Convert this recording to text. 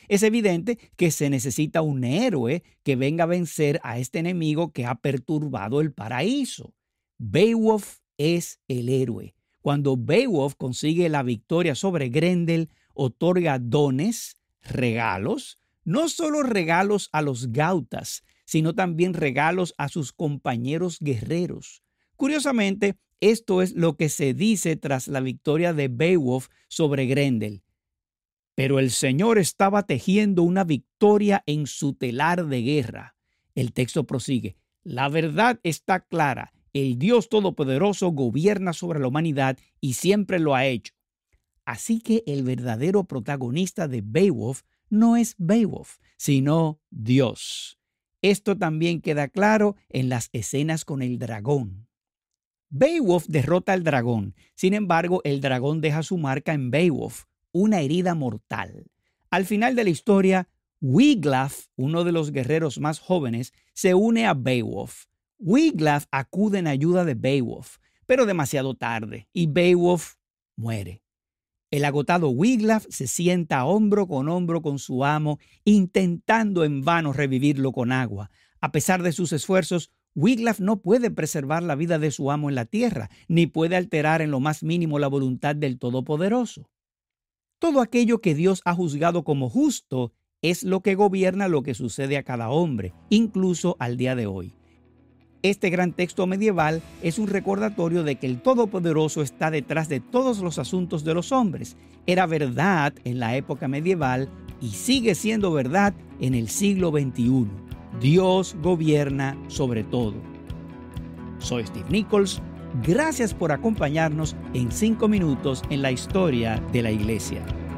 Es evidente que se necesita un héroe que venga a vencer a este enemigo que ha perturbado el paraíso. Beowulf es el héroe. Cuando Beowulf consigue la victoria sobre Grendel, otorga dones, regalos, no solo regalos a los gautas, sino también regalos a sus compañeros guerreros. Curiosamente, esto es lo que se dice tras la victoria de Beowulf sobre Grendel. Pero el Señor estaba tejiendo una victoria en su telar de guerra. El texto prosigue. La verdad está clara. El Dios Todopoderoso gobierna sobre la humanidad y siempre lo ha hecho. Así que el verdadero protagonista de Beowulf no es Beowulf, sino Dios. Esto también queda claro en las escenas con el dragón. Beowulf derrota al dragón. Sin embargo, el dragón deja su marca en Beowulf, una herida mortal. Al final de la historia, Wiglaf, uno de los guerreros más jóvenes, se une a Beowulf. Wiglaf acude en ayuda de Beowulf, pero demasiado tarde, y Beowulf muere. El agotado Wiglaf se sienta hombro con su amo, intentando en vano revivirlo con agua. A pesar de sus esfuerzos, Wiglaf no puede preservar la vida de su amo en la tierra, ni puede alterar en lo más mínimo la voluntad del Todopoderoso. Todo aquello que Dios ha juzgado como justo es lo que gobierna lo que sucede a cada hombre, incluso al día de hoy. Este gran texto medieval es un recordatorio de que el Todopoderoso está detrás de todos los asuntos de los hombres. Era verdad en la época medieval y sigue siendo verdad en el siglo XXI. Dios gobierna sobre todo. Soy Steve Nichols. Gracias por acompañarnos en 5 minutos en la historia de la Iglesia.